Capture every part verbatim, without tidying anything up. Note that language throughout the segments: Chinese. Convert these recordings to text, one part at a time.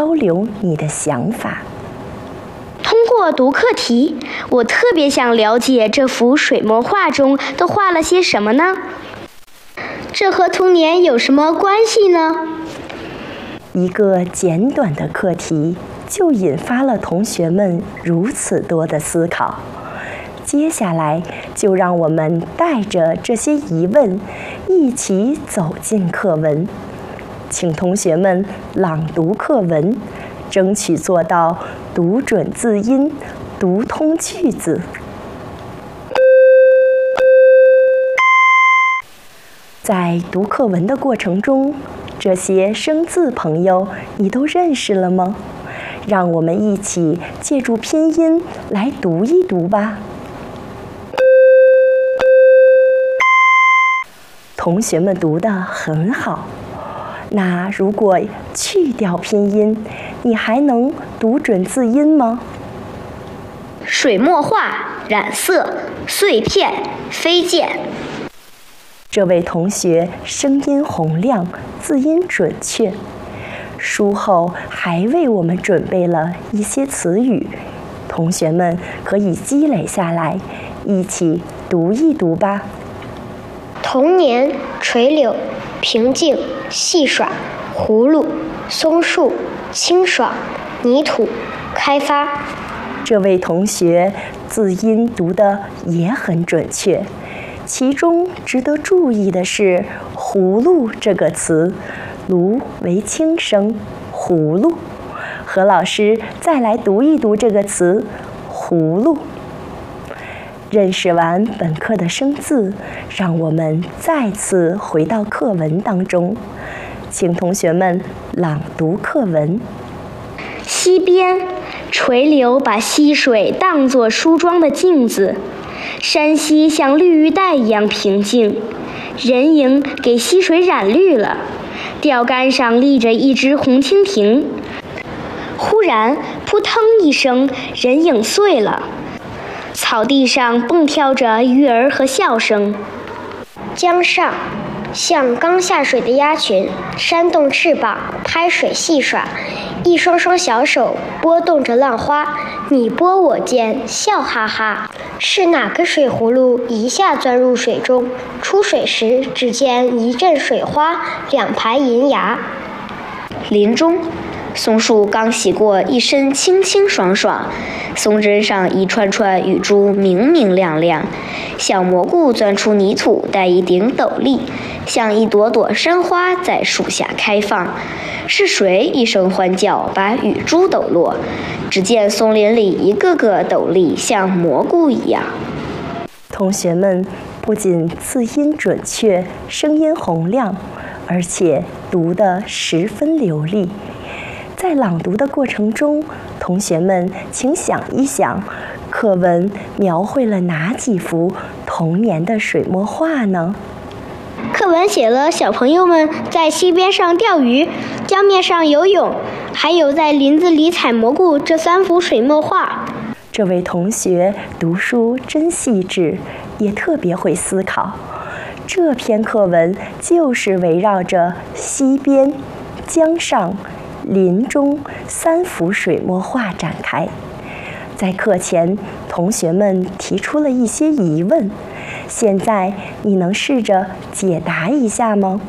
交流你的想法。 通过读课题，我特别想了解这幅水墨画中都画了些什么呢？这和童年有什么关系呢？ 一个简短的课题就引发了同学们如此多的思考。接下来就让我们带着这些疑问一起走进课文，请同学们朗读课文，争取做到读准字音，读通句子。在读课文的过程中，这些生字朋友你都认识了吗？让我们一起借助拼音来读一读吧。同学们读得很好，那如果去掉拼音，你还能读准字音吗？ 水墨画、染色、碎片、飞溅。 这位同学声音洪亮，字音准确。书后还为我们准备了一些词语，同学们可以积累下来，一起读一读吧。 童年、垂柳、平静、戏耍、葫芦、松树、清爽、泥土、开发。 这位同学字音读得也很准确，其中值得注意的是“葫芦”这个词，芦为轻声，葫芦。何老师再来读一读这个词“葫芦”。认识完本课的生字，让我们再次回到课文当中，请同学们朗读课文。 溪边，垂柳把溪水当作梳妆的镜子，山溪像绿玉带一样平静，人影给溪水染绿了。钓竿上立着一只红蜻蜓，忽然扑腾一声，人影碎了。草地上蹦跳着鱼儿和笑声。 江上，像刚下水的鸭群，扇动翅膀，拍水戏耍，一双双小手拨动着浪花，你拨我间，笑哈哈。是哪个水葫芦一下钻入水中？出水时，只见一阵水花，两排银牙。 林中，松树刚洗过一身清清爽爽，松针上一串串雨珠明明亮亮。小蘑菇钻出泥土，戴一顶斗笠，像一朵朵山花在树下开放。是谁一声欢叫，把雨珠抖落？只见松林里一个个斗笠像蘑菇一样。 同学们不仅字音准确，声音洪亮，而且读得十分流利。在朗读的过程中，同学们请想一想，课文描绘了哪几幅童年的水墨画呢？ 课文写了小朋友们在溪边上钓鱼、江面上游泳，还有在林子里采蘑菇这三幅水墨画。 这位同学读书真细致，也特别会思考。这篇课文就是围绕着溪边、江上、林中三幅水墨画展开。在课前，同学们提出了一些疑问，现在你能试着解答一下吗？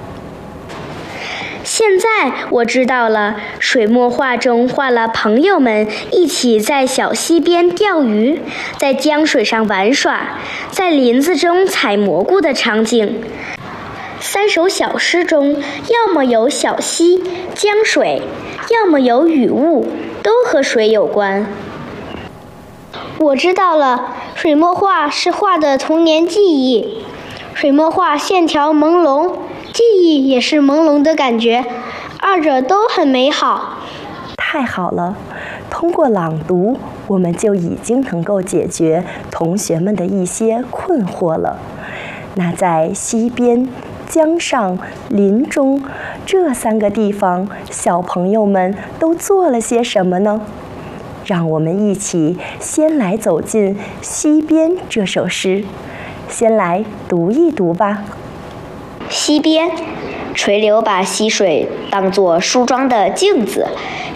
现在我知道了，水墨画中画了朋友们一起在小溪边钓鱼，在江水上玩耍，在林子中采蘑菇的场景。三首小诗中，要么有小溪、江水，要么有雨雾，都和水有关。我知道了，水墨画是画的童年记忆。水墨画线条朦胧，记忆也是朦胧的感觉，二者都很美好。 太好了，通过朗读，我们就已经能够解决同学们的一些困惑了。那在溪边、江上、林中这三个地方，小朋友们都做了些什么呢？让我们一起先来走进《溪边》这首诗，先来读一读吧。 溪边，垂柳把溪水当作梳妆的镜子，